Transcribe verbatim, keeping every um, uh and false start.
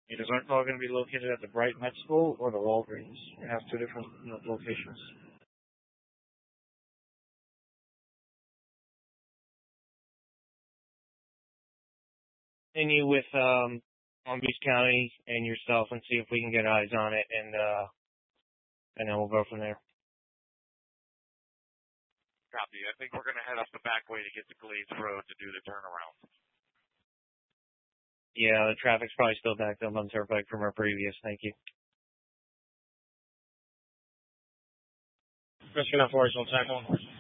It is all going to be located at the Bright Med School or the Walgreens. It has two different you know, locations. Continue with um, Palm Beach County and yourself and see if we can get eyes on it, and uh, and then we'll go from there. Copy. I think we're going to head up the back way to get to Glades Road to do the turnaround. Yeah, the traffic's probably still backed up on Turnpike from our previous. Thank you. Rescue Operational Tackle.